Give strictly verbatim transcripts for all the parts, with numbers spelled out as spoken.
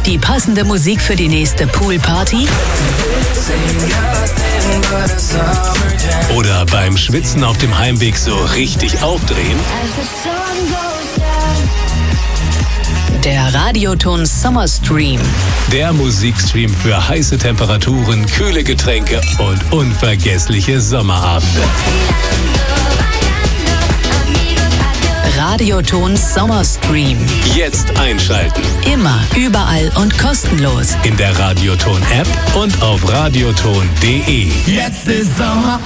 Die passende Musik für die nächste Poolparty? Oder beim Schwitzen auf dem Heimweg so richtig aufdrehen? Der Radioton Summer Stream. Der Musikstream für heiße Temperaturen, kühle Getränke und unvergessliche Sommerabende. Radioton Summer Stream. Jetzt einschalten. Immer, überall und kostenlos. In der Radioton-App und auf radioton punkt de. Jetzt ist Sommer.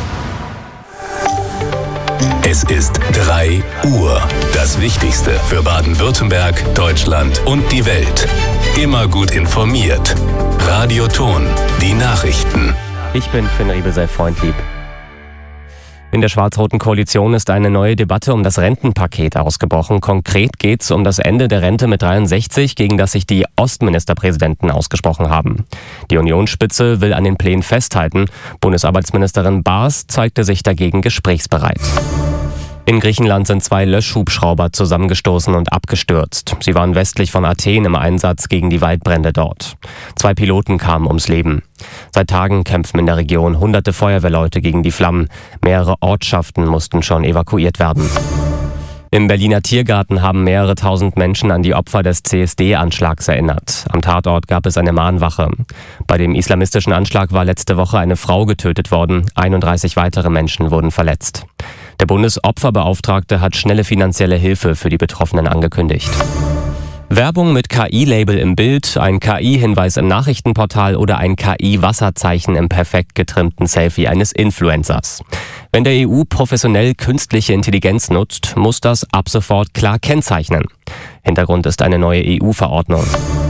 Es ist drei Uhr. Das Wichtigste für Baden-Württemberg, Deutschland und die Welt. Immer gut informiert. Radioton, die Nachrichten. Ich bin Finn Riebel, sei freundlieb. In der schwarz-roten Koalition ist eine neue Debatte um das Rentenpaket ausgebrochen. Konkret geht es um das Ende der Rente mit dreiundsechzig, gegen das sich die Ostministerpräsidenten ausgesprochen haben. Die Unionsspitze will an den Plänen festhalten. Bundesarbeitsministerin Baas zeigte sich dagegen gesprächsbereit. In Griechenland sind zwei Löschhubschrauber zusammengestoßen und abgestürzt. Sie waren westlich von Athen im Einsatz gegen die Waldbrände dort. Zwei Piloten kamen ums Leben. Seit Tagen kämpfen in der Region hunderte Feuerwehrleute gegen die Flammen. Mehrere Ortschaften mussten schon evakuiert werden. Im Berliner Tiergarten haben mehrere tausend Menschen an die Opfer des C S D-Anschlags erinnert. Am Tatort gab es eine Mahnwache. Bei dem islamistischen Anschlag war letzte Woche eine Frau getötet worden. einunddreißig weitere Menschen wurden verletzt. Der Bundesopferbeauftragte hat schnelle finanzielle Hilfe für die Betroffenen angekündigt. Werbung mit K I-Label im Bild, ein K I-Hinweis im Nachrichtenportal oder ein K I-Wasserzeichen im perfekt getrimmten Selfie eines Influencers. Wenn der E U professionell künstliche Intelligenz nutzt, muss das ab sofort klar kennzeichnen. Hintergrund ist eine neue E U-Verordnung.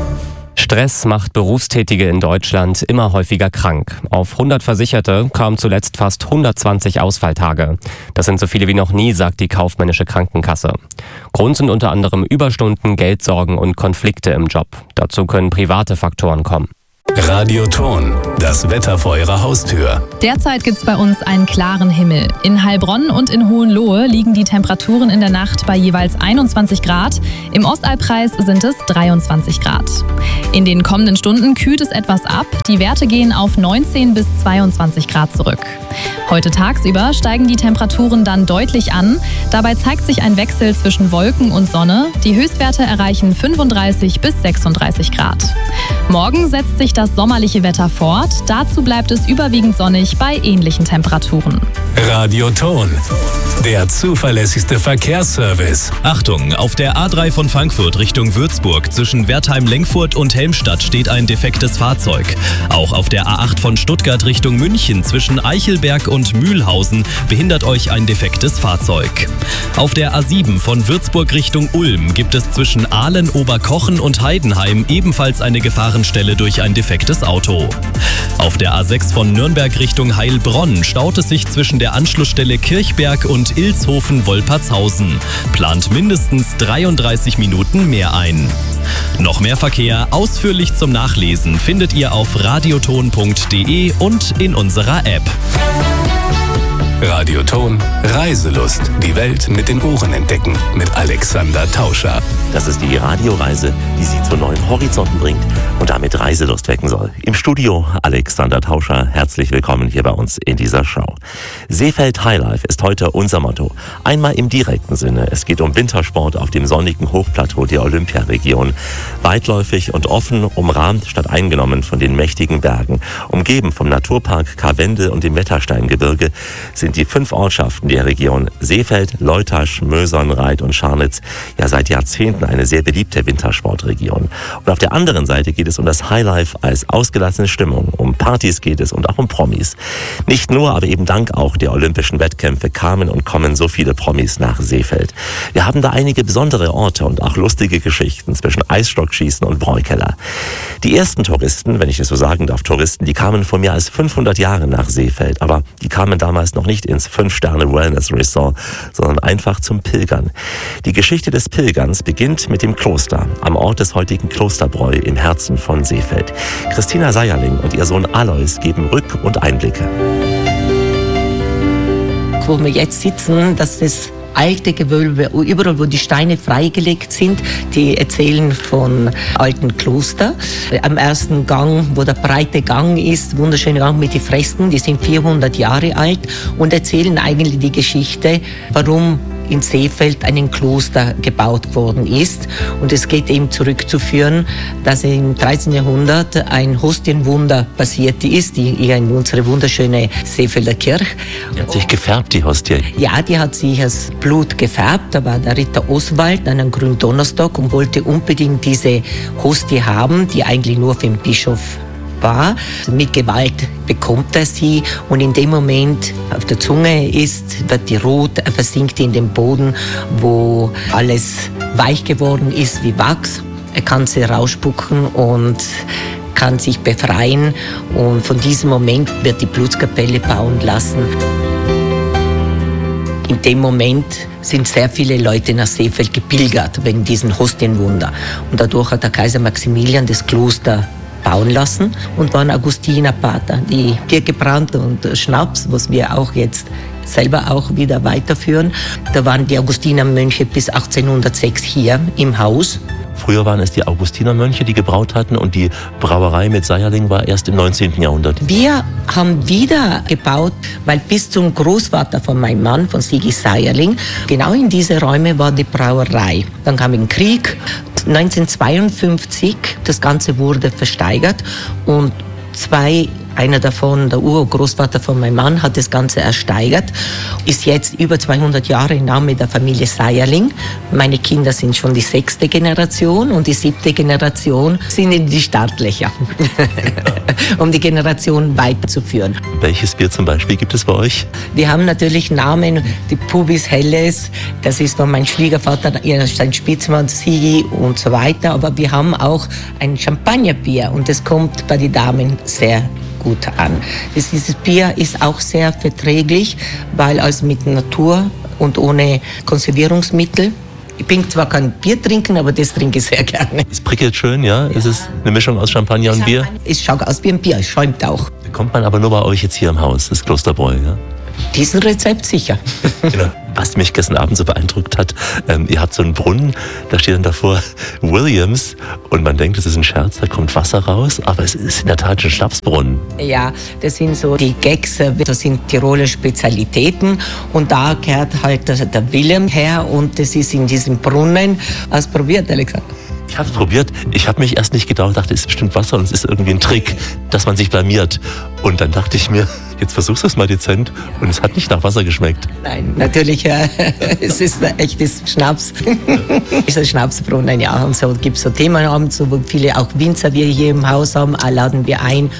Stress macht Berufstätige in Deutschland immer häufiger krank. Auf hundert Versicherte kamen zuletzt fast hundertzwanzig Ausfalltage. Das sind so viele wie noch nie, sagt die kaufmännische Krankenkasse. Grund sind unter anderem Überstunden, Geldsorgen und Konflikte im Job. Dazu können private Faktoren kommen. Radioton, das Wetter vor Ihrer Haustür. Derzeit gibt's bei uns einen klaren Himmel. In Heilbronn und in Hohenlohe liegen die Temperaturen in der Nacht bei jeweils einundzwanzig Grad. Im Ostalbkreis sind es dreiundzwanzig Grad. In den kommenden Stunden kühlt es etwas ab. Die Werte gehen auf neunzehn bis zweiundzwanzig Grad zurück. Heute tagsüber steigen die Temperaturen dann deutlich an. Dabei zeigt sich ein Wechsel zwischen Wolken und Sonne. Die Höchstwerte erreichen fünfunddreißig bis sechsunddreißig Grad. Morgen setzt sich das sommerliche Wetter fort. Dazu bleibt es überwiegend sonnig bei ähnlichen Temperaturen. Radioton, der zuverlässigste Verkehrsservice. Achtung, auf der A drei von Frankfurt Richtung Würzburg zwischen Wertheim-Lengfurt und Helmstadt steht ein defektes Fahrzeug. Auch auf der A acht von Stuttgart Richtung München zwischen Eichelberg und Mühlhausen behindert euch ein defektes Fahrzeug. Auf der A sieben von Würzburg Richtung Ulm gibt es zwischen Aalen, Oberkochen und Heidenheim ebenfalls eine Gefahrenstelle durch ein defektes Auto. Auf der A sechs von Nürnberg Richtung Heilbronn staut es sich zwischen der Anschlussstelle Kirchberg und Ilshofen-Wolpertshausen. Plant mindestens dreiunddreißig Minuten mehr ein. Noch mehr Verkehr ausführlich zum Nachlesen findet ihr auf radioton punkt de und in unserer App. Radioton, Reiselust. Die Welt mit den Ohren entdecken. Mit Alexander Tauscher. Das ist die Radioreise, die Sie zu neuen Horizonten bringt und damit Reiselust wecken soll. Im Studio Alexander Tauscher. Herzlich willkommen hier bei uns in dieser Show. Seefeld Highlife ist heute unser Motto. Einmal im direkten Sinne. Es geht um Wintersport auf dem sonnigen Hochplateau der Olympiaregion. Weitläufig und offen, umrahmt statt eingenommen von den mächtigen Bergen. Umgeben vom Naturpark Karwendel und dem Wettersteingebirge sind die fünf Ortschaften der Region Seefeld, Leutasch, Mösern, Reit und Scharnitz ja seit Jahrzehnten eine sehr beliebte Wintersportregion. Und auf der anderen Seite geht es um das Highlife als ausgelassene Stimmung. Um Partys geht es und auch um Promis. Nicht nur, aber eben dank auch der olympischen Wettkämpfe kamen und kommen so viele Promis nach Seefeld. Wir haben da einige besondere Orte und auch lustige Geschichten zwischen Eisstockschießen und Bräukeller. Die ersten Touristen, wenn ich es so sagen darf, Touristen, die kamen vor mehr als fünfhundert Jahren nach Seefeld. Aber die kamen damals noch nicht ins Fünf-Sterne-Wellness-Resort, sondern einfach zum Pilgern. Die Geschichte des Pilgerns beginnt mit dem Kloster, am Ort des heutigen Klosterbräu im Herzen von Seefeld. Christina Seierling und ihr Sohn Alois geben Rück- und Einblicke. Wo wir jetzt sitzen, das ist alte Gewölbe, überall wo die Steine freigelegt sind, die erzählen von alten Kloster. Am ersten Gang, wo der breite Gang ist, wunderschöner Gang mit den Fresken, die sind vierhundert Jahre alt und erzählen eigentlich die Geschichte, warum in Seefeld ein Kloster gebaut worden ist. Und es geht eben zurückzuführen, dass im dreizehnten Jahrhundert ein Hostienwunder passiert ist, die hier in unsere wunderschöne Seefelder Kirche. Die hat sich gefärbt, die Hostie. Ja, die hat sich als Blut gefärbt. Da war der Ritter Oswald an einem Gründonnerstag und wollte unbedingt diese Hostie haben, die eigentlich nur für den Bischof war. Mit Gewalt bekommt er sie und in dem Moment auf der Zunge ist, wird die rot, er versinkt in den Boden, wo alles weich geworden ist wie Wachs. Er kann sie rausspucken und kann sich befreien und von diesem Moment wird die Blutskapelle bauen lassen. In dem Moment sind sehr viele Leute nach Seefeld gepilgert wegen diesem Hostienwunder und dadurch hat der Kaiser Maximilian das Kloster bauen lassen und waren Augustinerpater, die Bier gebrannt und Schnaps, was wir auch jetzt selber auch wieder weiterführen. Da waren die Augustinermönche bis achtzehnhundertsechs hier im Haus. Früher waren es die Augustinermönche, die gebraut hatten und die Brauerei mit Seierling war erst im neunzehnten Jahrhundert. Wir haben wieder gebaut, weil bis zum Großvater von meinem Mann, von Sigi Seierling, genau in diese Räume war die Brauerei. Dann kam ein Krieg, neunzehnhundertzweiundfünfzig, das Ganze wurde versteigert und zwei Einer davon, der Urgroßvater von meinem Mann, hat das Ganze ersteigert, ist jetzt über zweihundert Jahre im Namen der Familie Seierling. Meine Kinder sind schon die sechste Generation und die siebte Generation sind in die Startlöcher, um die Generation weiterzuführen. Welches Bier zum Beispiel gibt es bei euch? Wir haben natürlich Namen, die Pubis Helles, das ist von meinem Schwiegervater, sein Spitzmann, Sigi und so weiter. Aber wir haben auch ein Champagnerbier und das kommt bei den Damen sehr gut an. Dieses Bier ist auch sehr verträglich, weil es mit Natur und ohne Konservierungsmittel. Ich bin zwar kein Bier trinken, aber das trinke ich sehr gerne. Es prickelt schön, ja? ja. Es ist eine Mischung aus Champagner und Bier? Es schaut aus wie ein Bier, es schäumt auch. Bekommt man aber nur bei euch jetzt hier im Haus, das Klosterbräu, ja? Diesen Rezept sicher. Genau. Was mich gestern Abend so beeindruckt hat, ähm, ihr habt so einen Brunnen, da steht dann davor Williams und man denkt, es ist ein Scherz, da kommt Wasser raus, aber es ist in der Tat ein Schnapsbrunnen. Ja, das sind so die Gags, das sind Tiroler Spezialitäten und da gehört halt der, der William her und das ist in diesem Brunnen. Hast du probiert, Alexander? Ich habe es probiert. Ich habe mich erst nicht gedacht, dachte, es ist bestimmt Wasser und es ist irgendwie ein Trick, dass man sich blamiert. Und dann dachte ich mir, jetzt versuchst du es mal dezent und es hat nicht nach Wasser geschmeckt. Nein, natürlich, äh, es ist ein echtes Schnaps. Es ist ein Schnapsbrunnen, ja. Und so gibt es so Themenabend, so wo viele auch Winzer wir hier im Haus haben, laden wir ein.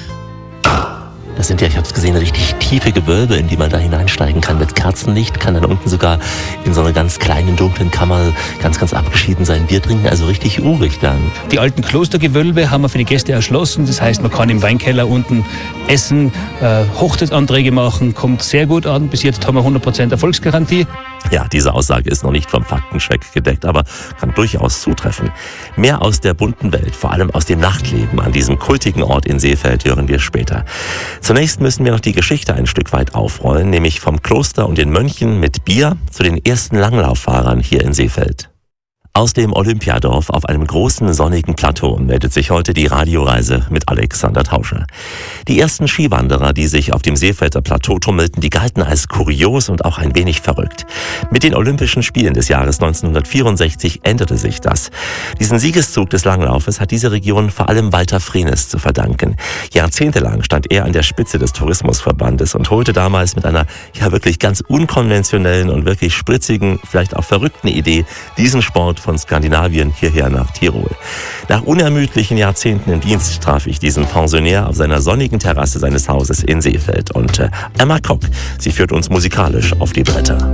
Das sind ja, ich habe es gesehen, richtig tiefe Gewölbe, in die man da hineinsteigen kann mit Kerzenlicht, kann dann unten sogar in so einer ganz kleinen, dunklen Kammer ganz, ganz abgeschieden sein Bier trinken, also richtig urig dann. Die alten Klostergewölbe haben wir für die Gäste erschlossen, das heißt, man kann im Weinkeller unten essen, äh, Hochzeitsanträge machen, kommt sehr gut an, bis jetzt haben wir hundert Prozent Erfolgsgarantie. Ja, diese Aussage ist noch nicht vom Faktencheck gedeckt, aber kann durchaus zutreffen. Mehr aus der bunten Welt, vor allem aus dem Nachtleben an diesem kultigen Ort in Seefeld, hören wir später. Zunächst müssen wir noch die Geschichte ein Stück weit aufrollen, nämlich vom Kloster und den Mönchen mit Bier zu den ersten Langlauffahrern hier in Seefeld. Aus dem Olympiadorf auf einem großen sonnigen Plateau meldet sich heute die Radioreise mit Alexander Tauscher. Die ersten Skiwanderer, die sich auf dem Seefelder Plateau tummelten, die galten als kurios und auch ein wenig verrückt. Mit den Olympischen Spielen des Jahres neunzehnhundertvierundsechzig änderte sich das. Diesen Siegeszug des Langlaufes hat diese Region vor allem Walter Frienes zu verdanken. Jahrzehntelang stand er an der Spitze des Tourismusverbandes und holte damals mit einer ja wirklich ganz unkonventionellen und wirklich spritzigen, vielleicht auch verrückten Idee diesen Sport von Skandinavien hierher nach Tirol. Nach unermüdlichen Jahrzehnten im Dienst traf ich diesen Pensionär auf seiner sonnigen Terrasse seines Hauses in Seefeld. Und äh, Emma Kock, sie führt uns musikalisch auf die Bretter.